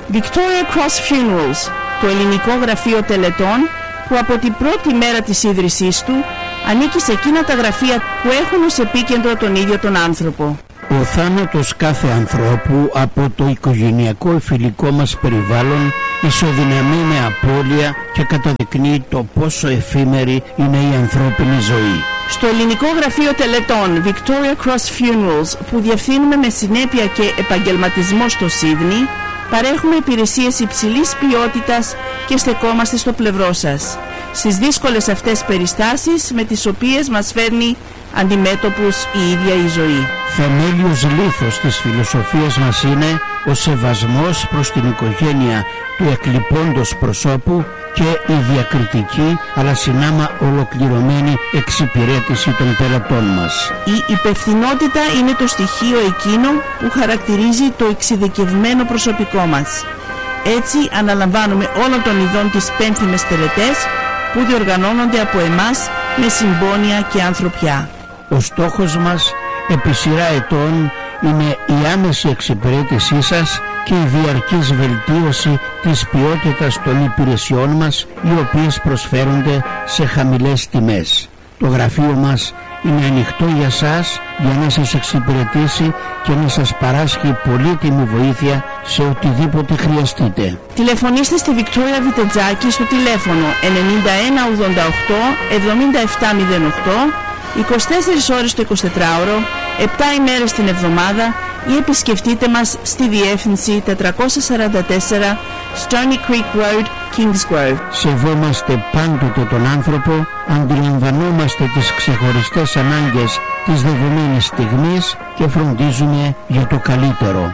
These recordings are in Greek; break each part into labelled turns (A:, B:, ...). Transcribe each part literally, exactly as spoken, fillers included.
A: Victoria Cross Funerals, το ελληνικό γραφείο τελετών που από την πρώτη μέρα της ίδρυσής του ανήκει σε εκείνα τα γραφεία που έχουν ως επίκεντρο τον ίδιο τον άνθρωπο.
B: Ο θάνατος κάθε ανθρώπου από το οικογενειακό φιλικό μας περιβάλλον ισοδυναμεί με απώλεια και καταδεικνύει το πόσο εφήμερη είναι η ανθρώπινη ζωή.
A: Στο ελληνικό γραφείο τελετών Victoria Cross Funerals, που διευθύνουμε με συνέπεια και επαγγελματισμό στο Σίδνεϊ, παρέχουμε υπηρεσίες υψηλής ποιότητας και στεκόμαστε στο πλευρό σας στις δύσκολες αυτές περιστάσεις με τις οποίες μας φέρνει αντιμέτωπους η ίδια η ζωή.
B: Θεμέλιος λίθος της φιλοσοφίας μας είναι ο σεβασμός προς την οικογένεια του εκλειπώντος προσώπου και η διακριτική αλλά συνάμα ολοκληρωμένη εξυπηρέτηση των πελατών μας.
A: Η υπευθυνότητα είναι το στοιχείο εκείνο που χαρακτηρίζει το εξειδικευμένο προσωπικό μας. Έτσι αναλαμβάνουμε όλων των ειδών τις πένθυμες τελετές που διοργανώνονται από εμάς με συμπόνια και ανθρωπιά.
B: Ο στόχος μας επί σειρά ετών είναι η άμεση εξυπηρέτησή σας και η διαρκής βελτίωση της ποιότητας των υπηρεσιών μας, οι οποίες προσφέρονται σε χαμηλές τιμές. Το γραφείο μας είναι ανοιχτό για σας για να σας εξυπηρετήσει και να σας παράσχει πολύτιμη βοήθεια σε οτιδήποτε χρειαστείτε.
A: Τηλεφωνήστε στη Βικτόρια Βιτετζάκη στο τηλέφωνο ενενήντα ένα ογδόντα οκτώ εβδομήντα επτά μηδέν οκτώ, είκοσι τέσσερις ώρες το εικοσιτετράωρο, επτά ημέρες την εβδομάδα, ή επισκεφτείτε μας στη διεύθυνση τετρακόσια σαράντα τέσσερα Stony Creek Road, Kingsgrove.
B: Σεβόμαστε πάντοτε τον άνθρωπο, αντιλαμβανόμαστε τις ξεχωριστές ανάγκες της δεδομένης στιγμής και φροντίζουμε για το καλύτερο.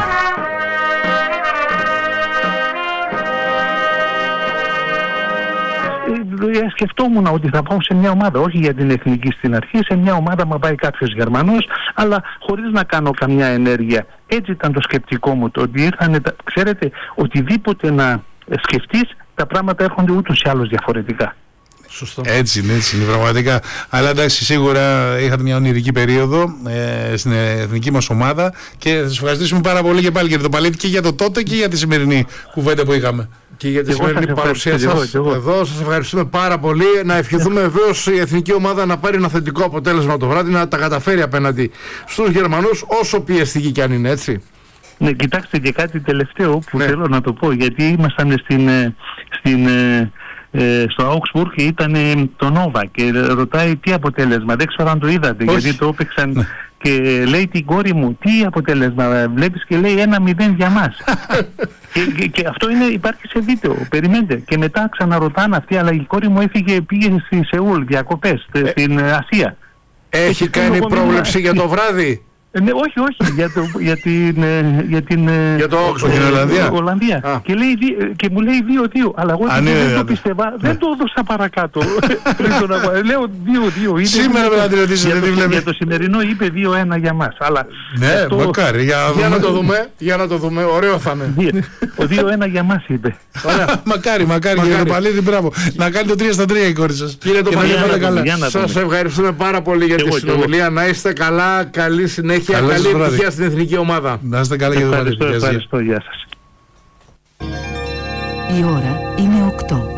C: Σκεφτόμουν ότι θα πάω σε μια ομάδα, όχι για την εθνική στην αρχή, σε μια ομάδα μα πάει κάποιος Γερμανός, αλλά χωρίς να κάνω καμιά ενέργεια. Έτσι ήταν το σκεπτικό μου, το ότι ήρθανε, ξέρετε, οτιδήποτε να σκεφτείς, τα πράγματα έρχονται ούτως ή άλλως διαφορετικά.
D: Σωστό. Έτσι είναι, έτσι είναι πραγματικά. Αλλά εντάξει, σίγουρα είχατε μια ονειρική περίοδο ε, στην εθνική μας ομάδα και θα σας ευχαριστήσουμε πάρα πολύ και πάλι για το Παλέτη και για το τότε και για τη σημερινή κουβέντα που είχαμε.
E: Και για τη σημερινή παρουσία σας εδώ. Σας ευχαριστούμε πάρα πολύ. Να ευχηθούμε βεβαίως η εθνική ομάδα να πάρει ένα θετικό αποτέλεσμα το βράδυ, να τα καταφέρει απέναντι στους Γερμανούς, όσο πιεστική κι αν είναι, έτσι.
C: Ναι, κοιτάξτε και κάτι τελευταίο που
E: ναι.
C: θέλω να το πω, γιατί ήμασταν στην, στην, ε, στο Augsburg και ήταν ε, το Νόβα και ρωτάει τι αποτέλεσμα, δεν ξέρω αν το είδατε. Όχι. Γιατί το έπαιξαν ναι. Και λέει την κόρη μου, τι αποτέλεσμα βλέπεις, και λέει ένα μηδέν για μας. και, και, και αυτό είναι, υπάρχει σε βίντεο, περιμένετε. Και μετά ξαναρωτάνε αυτοί, αλλά η κόρη μου έφυγε, πήγε στη Σεούλ διακοπές, ε, στην Ασία.
E: Έχει κάνει πρόβλεψη για το βράδυ?
C: Ναι, όχι, όχι, για, το, για την... Για, την,
E: για το Oxford,
C: την
E: Ολλανδία.
C: Ολλανδία. Και, λέει, και μου λέει δύο δύο, αλλά εγώ Α, ναι, δεν ναι, το πίστευα, ναι. δεν το έδωσα παρακάτω. Λέω δύο δύο.
D: Σήμερα με να την ρωτήσετε, τι βλέπει.
C: Για το σημερινό είπε δύο ένα για μας. Αλλά
D: ναι, αυτό... μακάρι, για,
E: για να το δούμε, για να το δούμε, ωραίο θα είναι.
C: Ο δύο ένα για μας είπε.
D: Μακάρι, μακάρι, για το Παλίδι, μπράβο. Να κάνει το τρία στα τρία η κόρη σας.
E: Κύριε το Παλίδι, σας ευχαριστούμε πάρα πολύ για τη συνομιλία. Να είστε καλά, καλή συνέχεια. Και καλή επιτυχία στην εθνική ομάδα.
D: Να είστε καλά και το βράδυ.
C: Ευχαριστώ, ευχαριστώ, γεια σας.
F: Η ώρα είναι οκτώ.